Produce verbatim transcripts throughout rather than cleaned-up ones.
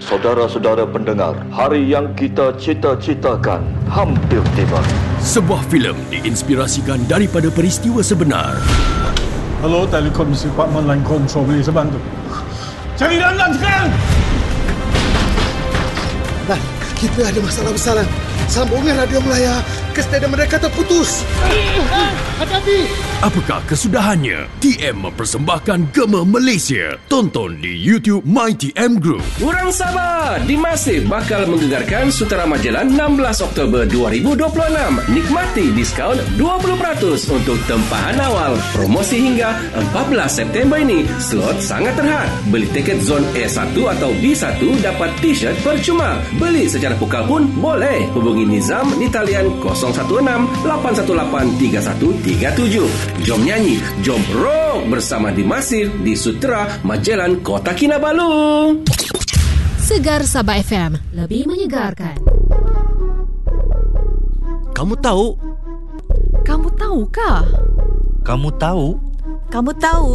Saudara-saudara pendengar, hari yang kita cita-citakan hampir tiba. Sebuah filem diinspirasikan daripada peristiwa sebenar. Hello, Telekom Department Line Control, boleh saya bantu? Cari Lan sekarang! Lan, kita ada masalah besar, Lan. Sambungan radio Melaya ke stadium mereka terputus. Hati-hati! Apakah kesudahannya? T M mempersembahkan Gema Malaysia. Tonton di YouTube My T M Group. Urang Sabah di Masih bakal menggegarkan Sutera Magellan enam belas Oktober dua ribu dua puluh enam. Nikmati diskaun dua puluh peratus untuk tempahan awal. Promosi hingga empat belas September ini. Slot sangat terhad. Beli tiket zon A satu atau B satu dapat t-shirt percuma. Beli secara pukal pun boleh. Hubungi Nizam di talian kosong satu enam lapan satu lapan tiga satu tiga tujuh. Jom nyanyi, jom rock bersama Dimasir di Sutera Magellan Kota Kinabalu. Segar Sabah F M, lebih menyegarkan. Kamu tahu? Kamu tahu kah? Kamu tahu? Kamu tahu?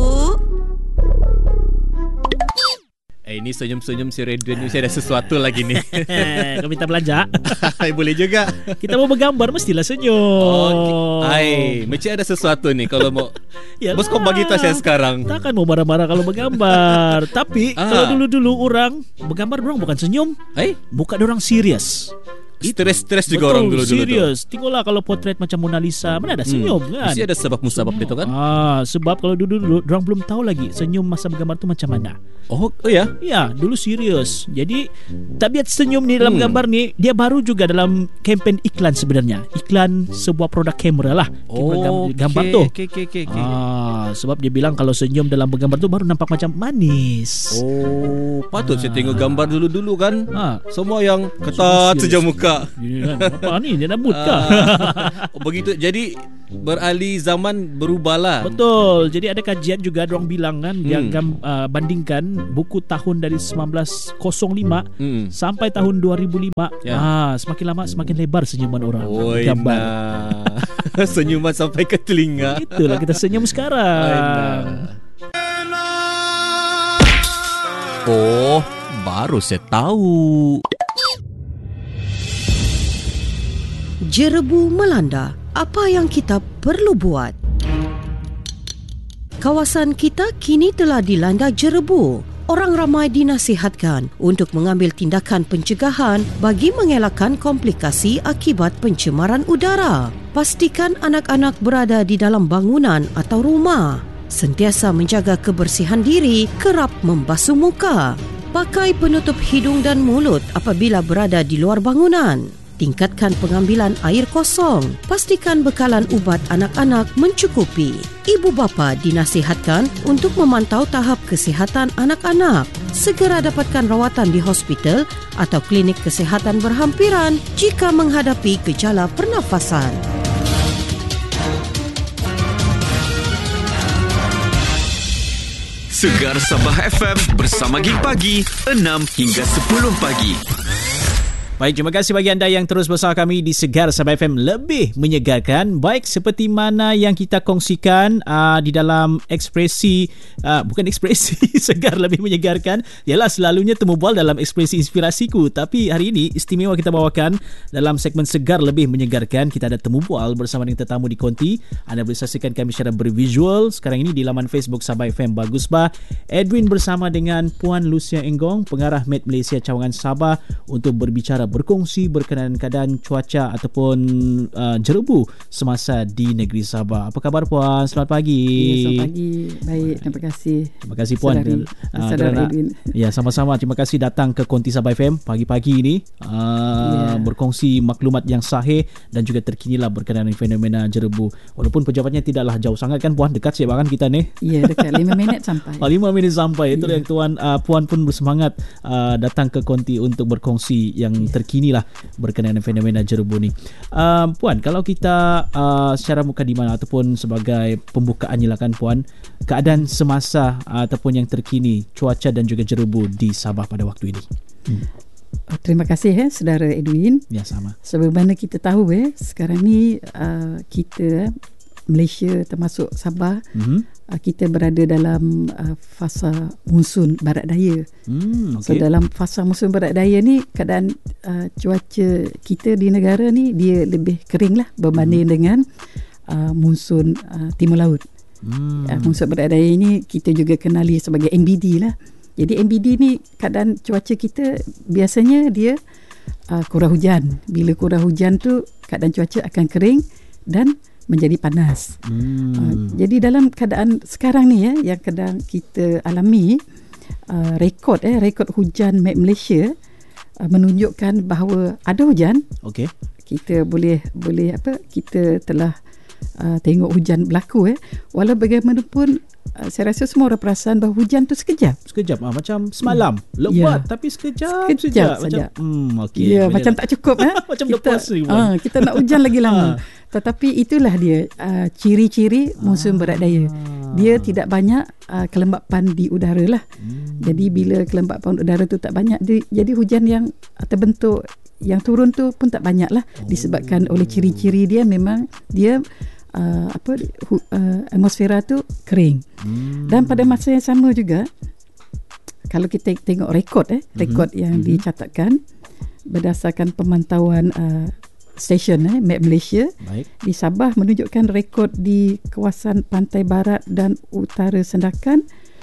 Eh, ini senyum-senyum si Redwan ni, saya ada sesuatu lagi ni. Kau minta belanja? Boleh juga. Kita mau bergambar mestilah senyum. Oh, ai, macam ada sesuatu ni kalau mau. Yalah. Bos kau bagi tahu saya sekarang. Takkan mau marah-marah kalau bergambar. Tapi Ah. kalau dulu-dulu orang bergambar, orang bukan senyum. Eh, bukan orang serius. Stres-stres juga Betul, orang dulu-dulu tu. serius. Tengoklah kalau potret macam Mona Lisa, mana ada senyum hmm. kan? Mesti ada sebab musabab dia tu kan? Ah, sebab kalau dulu-dulu orang belum tahu lagi senyum masa bergambar tu macam mana. Oh, oh ya? Ya, dulu serius. Jadi tabiat senyum ni dalam Hmm. gambar ni dia baru juga dalam kempen iklan sebenarnya. Iklan sebuah produk kamera lah. Kamera Oh, gam- gambar okay, tu. okay, okay, okay, okay. Ah, sebab dia bilang kalau senyum dalam bergambar tu baru nampak macam manis. Oh, patut saya tengok gambar dulu-dulu kan. Ah. Semua yang ketat saja muka. Ya, kan? Apa ni dia nak mood kah? Oh, begitu. Jadi beralih zaman berubahlah. Betul. Jadi ada kajian juga orang bilang kan dia Hmm. gam, uh, bandingkan buku tahun dari sembilan belas kosong lima Hmm. sampai tahun dua ribu lima. Ya. Ah, semakin lama semakin lebar senyuman orang. Oi, Gambar. nah. Senyuman sampai ke telinga. Itulah kita senyum sekarang. Oh, baru saya tahu. Jerebu melanda. Apa yang kita perlu buat? Kawasan kita kini telah dilanda jerebu. Orang ramai dinasihatkan untuk mengambil tindakan pencegahan bagi mengelakkan komplikasi akibat pencemaran udara. Pastikan anak-anak berada di dalam bangunan atau rumah. Sentiasa menjaga kebersihan diri, kerap membasuh muka. Pakai penutup hidung dan mulut apabila berada di luar bangunan. Tingkatkan pengambilan air kosong. Pastikan bekalan ubat anak-anak mencukupi. Ibu bapa dinasihatkan untuk memantau tahap kesihatan anak-anak. Segera dapatkan rawatan di hospital atau klinik kesihatan berhampiran jika menghadapi gejala pernafasan. Segar Sabah F M bersama Gig Pagi enam hingga sepuluh pagi. Baik, terima kasih bagi anda yang terus bersama kami di Segar Sabah F M, lebih menyegarkan. Baik, seperti mana yang kita kongsikan uh, di dalam ekspresi, uh, bukan ekspresi Segar lebih menyegarkan, ialah selalunya temu bual dalam ekspresi inspirasiku. Tapi hari ini istimewa kita bawakan dalam segmen Segar lebih menyegarkan. Kita ada temu bual bersama dengan tetamu di konti. Anda boleh saksikan kami secara bervisual sekarang ini di laman Facebook Sabah F M. Bagus bah, Edwin bersama dengan Puan Lucia Enggong, pengarah Met Malaysia Cawangan Sabah, untuk berbicara berkongsi berkenaan keadaan cuaca ataupun uh, jerebu semasa di negeri Sabah. Apa khabar Puan? Selamat pagi. Ya, selamat pagi. Baik, terima kasih. Terima kasih Puan. Saudari, uh, Saudara kerana, Edwin. Ya, sama-sama. Terima kasih datang ke Konti Sabah F M pagi-pagi ini uh, ya. berkongsi maklumat yang sahih dan juga terkini lah berkenaan fenomena jerebu. Walaupun pejabatnya tidaklah jauh sangat kan Puan, dekat sih bahkan kita ni. Ya, dekat lima minit sampai. Oh, lima minit sampai. Itu ya. yang Tuan uh, Puan pun bersemangat uh, datang ke Konti untuk berkongsi yang ya. terkini lah berkenaan fenomena jerebu ni. Uh, Puan, kalau kita uh, secara mukadimah ataupun sebagai pembukaan kan Puan, keadaan semasa uh, ataupun yang terkini cuaca dan juga jerebu di Sabah pada waktu ini. Hmm. Oh, terima kasih ya, Saudara Edwin. Ya, sama. Sebagaimana kita tahu ya, sekarang ni uh, kita Malaysia termasuk Sabah, mm-hmm. uh, kita berada dalam uh, fasa monsun barat daya. Mm, okay. So dalam fasa monsun barat daya ni keadaan uh, cuaca kita di negara ni dia lebih kering lah berbanding mm-hmm. dengan uh, monsun uh, timur laut. Mm. Uh, monsun barat daya ni kita juga kenali sebagai M B D lah. Jadi M B D ni keadaan cuaca kita biasanya dia Uh, kurang hujan. Bila kurang hujan tu keadaan cuaca akan kering dan menjadi panas. Hmm. Uh, jadi dalam keadaan sekarang ni ya, yang kadang kita alami uh, rekod eh rekod hujan Met Malaysia uh, menunjukkan bahawa ada hujan. Okey. Kita boleh boleh apa kita telah uh, tengok hujan berlaku eh. Walau bagaimanapun uh, saya rasa semua orang perasan bahawa hujan tu sekejap. Sekejap ah macam semalam hmm. lebat yeah. tapi sekejap sekejap macam hmm okey. Ya, macam tak cukup eh. Macam kita, dah puasa pun. Uh, kita nak hujan lagi lama. Tetapi itulah dia uh, ciri-ciri monsun barat daya. Dia tidak banyak uh, kelembapan di udara lah. Hmm. Jadi bila kelembapan udara tu tak banyak, di, jadi hujan yang terbentuk, yang turun tu pun tak banyak lah. Oh. Disebabkan oleh ciri-ciri dia memang dia uh, apa hu, uh, atmosfera tu kering. Hmm. Dan pada masa yang sama juga, kalau kita tengok rekod eh, rekod mm-hmm. yang mm-hmm. dicatatkan berdasarkan pemantauan uh, stesen eh, Met Malaysia. Baik. Di Sabah menunjukkan rekod di kawasan pantai barat dan utara Sandakan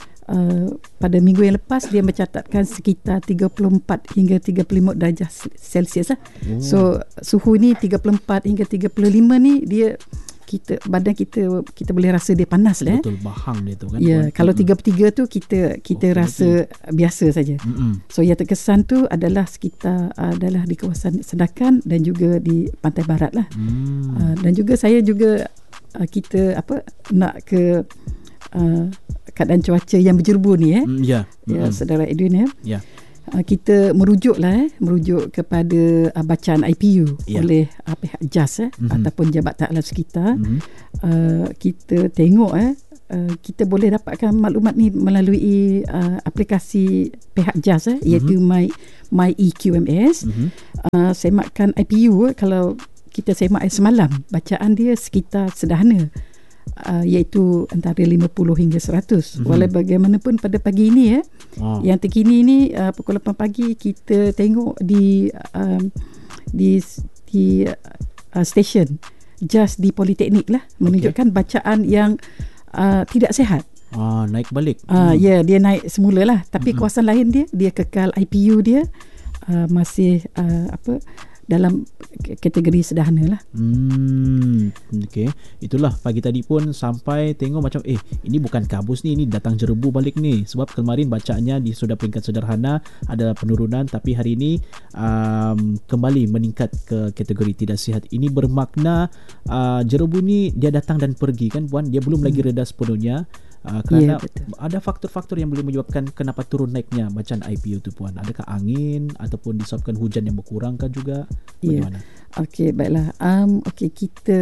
uh, pada minggu yang lepas dia mencatatkan sekitar tiga puluh empat hingga tiga puluh lima darjah Celsius lah. Oh. So suhu ni tiga puluh empat hingga tiga puluh lima ni dia kita badan kita kita boleh rasa dia panas lah. Betul, bahang dia tu kan. Ya, puan. Kalau tiga puluh tiga tu kita kita oh, rasa betul. Biasa saja. Mm-hmm. So yang terkesan tu adalah sekitar adalah di kawasan Sandakan dan juga di pantai barat lah. Mm. Uh, dan juga saya juga uh, kita apa nak ke uh, keadaan cuaca yang berjerubu ni eh. Mm, yeah. Ya, mm-hmm. saudara Edwin ya. Yeah. Uh, kita merujuklah eh, merujuk kepada uh, bacaan I P U yeah. oleh uh, pihak J A S eh, mm-hmm. ataupun Jabatan Alam Sekitar. Mm-hmm. Uh, kita tengok eh, uh, kita boleh dapatkan maklumat ni melalui uh, aplikasi pihak J A S eh, mm-hmm. iaitu My My E Q M S. Mm-hmm. Uh, semakkan I P U eh, kalau kita semak semalam, bacaan dia sekitar sederhana. Uh, iaitu antara lima puluh hingga seratus. Mm-hmm. Walau bagaimanapun pada pagi ini eh, wow. yang terkini ni uh, pukul lapan pagi kita tengok di um, di di uh, stesen J A S di Politeknik lah menunjukkan okay. bacaan yang uh, tidak sihat. Ah, naik balik. Uh, hmm. Ya, yeah, dia naik semula lah. Tapi mm-hmm. kawasan lain dia dia kekal I P U dia uh, masih uh, apa dalam kategori sederhana lah. Hmm, okay. Itulah pagi tadi pun sampai tengok macam eh ini bukan kabus ni, ini datang jerebu balik ni. Sebab kemarin bacaannya di sudah peringkat sederhana ada penurunan, tapi hari ini um, kembali meningkat ke kategori tidak sihat. Ini bermakna uh, jerebu ni dia datang dan pergi kan puan, dia belum hmm. lagi reda sepenuhnya. Uh, kerana yeah, ada faktor-faktor yang boleh menyebabkan kenapa turun naiknya bacaan I P U tu puan. Adakah angin ataupun disebabkan hujan yang berkurang kan juga? Bagaimana? Yeah. Okey, baiklah. Um, Okey, kita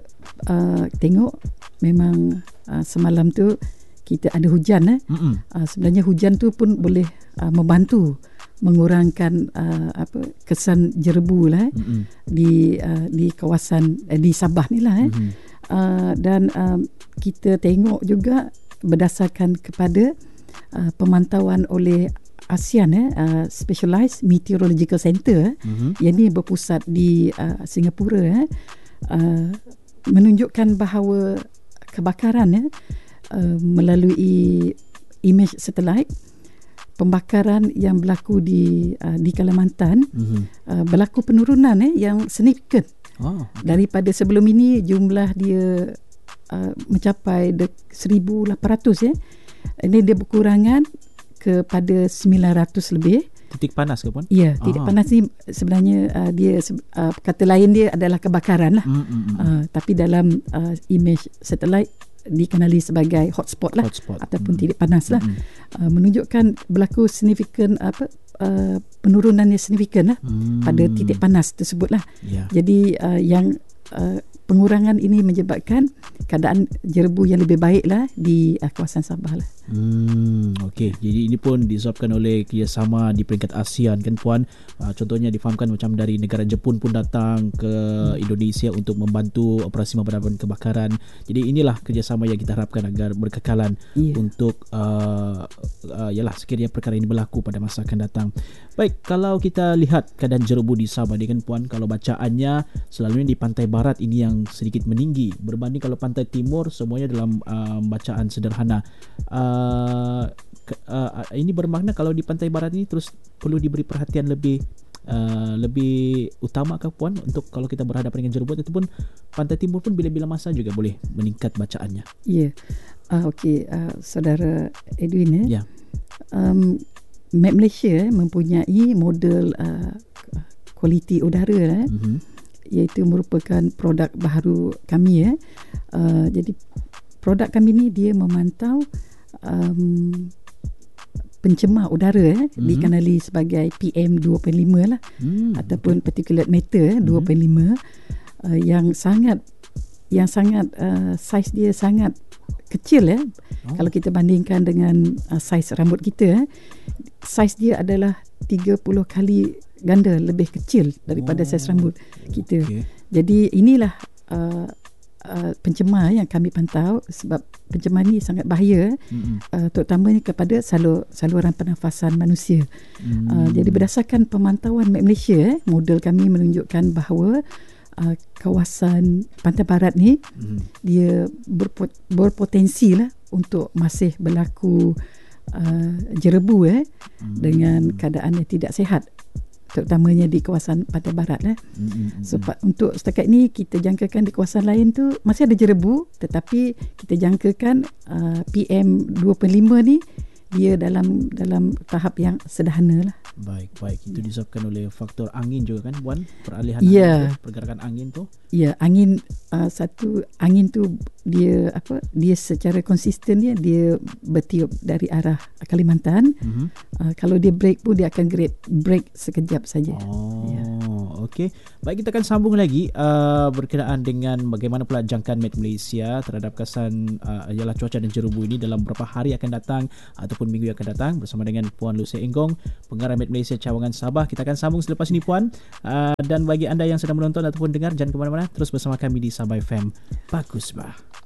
uh, tengok memang uh, semalam tu kita ada hujan eh. Uh, sebenarnya hujan tu pun boleh uh, membantu mengurangkan uh, apa kesan jerebu lah eh, di uh, di kawasan eh, di Sabah ni lah eh. Uh, dan um, kita tengok juga berdasarkan kepada uh, pemantauan oleh ASEAN eh, uh, Specialized Meteorological Center mm-hmm. yang ini berpusat di uh, Singapura eh, uh, menunjukkan bahawa kebakaran eh, uh, melalui imej satelit, pembakaran yang berlaku di uh, di Kalimantan mm-hmm. uh, berlaku penurunan eh, yang signifikan. Oh, okay. Daripada sebelum ini jumlah dia uh, mencapai seribu lapan ratus eh. Ini dia berkurangan kepada sembilan ratus lebih. Titik panas ke puan? Ya, titik ah. panas ni sebenarnya uh, dia uh, kata lain dia adalah kebakaran lah. Mm, mm, mm. Uh, tapi dalam uh, imej satelit dikenali sebagai hotspot lah, hotspot. Ataupun mm. titik panas lah. Mm. Uh, menunjukkan berlaku signifikan apa uh, penurunan yang signifikan lah mm. pada titik panas tersebut lah. Yeah. Jadi uh, yang uh, pengurangan ini menyebabkan keadaan jerebu yang lebih baik lah di uh, kawasan Sabah lah. Hmm, okey. Jadi ini pun disebabkan oleh kerjasama di peringkat ASEAN kan puan. Uh, contohnya difahamkan macam dari negara Jepun pun datang ke hmm. Indonesia untuk membantu operasi pemadaman kebakaran. Jadi inilah kerjasama yang kita harapkan agar berkekalan yeah. untuk uh, uh, yalah sekiranya perkara ini berlaku pada masa akan datang. Baik, kalau kita lihat keadaan jerebu di Sabah ni kan puan, kalau bacaannya selalunya di pantai barat ini yang sedikit meninggi berbanding kalau pantai timur semuanya dalam uh, bacaan sederhana. Uh, uh, ini bermakna kalau di pantai barat ini terus perlu diberi perhatian lebih uh, lebih utama ke puan untuk kalau kita berhadapan dengan jerebu, ataupun pantai timur pun bila-bila masa juga boleh meningkat bacaannya. Ya, yeah. uh, okey, uh, saudara Edwin ya. Yeah. Um, Map Malaysia eh, mempunyai model uh, kualiti udara eh, mm-hmm. iaitu merupakan produk baru kami eh. Uh, jadi produk kami ni dia memantau um, pencemar udara eh, mm-hmm. dikenali sebagai P M dua perpuluhan lima lah, mm, ataupun okay. particulate matter eh, dua perpuluhan lima mm-hmm. uh, yang sangat yang sangat uh, saiz dia sangat kecil eh. Oh. Kalau kita bandingkan dengan uh, saiz rambut kita eh, saiz dia adalah tiga puluh kali ganda lebih kecil daripada oh. saiz rambut kita. Okay. Jadi inilah uh, uh, pencemar yang kami pantau, sebab pencemar ni sangat bahaya mm-hmm. uh, terutamanya kepada salur, saluran pernafasan manusia. Mm. Uh, jadi berdasarkan pemantauan Map Malaysia eh, model kami menunjukkan bahawa Uh, kawasan pantai barat ni mm. dia berpot- berpotensi lah untuk masih berlaku uh, jerebu eh mm. dengan keadaan yang tidak sihat, terutamanya di kawasan pantai barat lah. Mm. So pa- untuk setakat ni kita jangkakan di kawasan lain tu masih ada jerebu, tetapi kita jangkakan uh, P M dua perpuluhan lima ni dia dalam dalam tahap yang sederhana lah. Baik, baik. Itu disebabkan oleh faktor angin juga kan, Puan? Peralihan yeah. angin, pergerakan angin tu. Ya, yeah, angin uh, satu angin tu dia apa? Dia secara konsisten dia dia bertiup dari arah Kalimantan. Mm-hmm. Uh, kalau dia break pun dia akan break break sekejap saja. Oh, yeah. okey. Baik, kita akan sambung lagi uh, berkenaan dengan bagaimana pula jangkaan Met Malaysia terhadap kesan uh, ialah cuaca dan jerebu ini dalam beberapa hari akan datang ataupun minggu yang akan datang bersama dengan Puan Lucia Enggong, pengarah Met Malaysia cawangan Sabah. Kita akan sambung selepas ini Puan. Uh, dan bagi anda yang sedang menonton ataupun dengar, jangan ke mana-mana, terus bersama kami di Sabah F M. Bagus bah.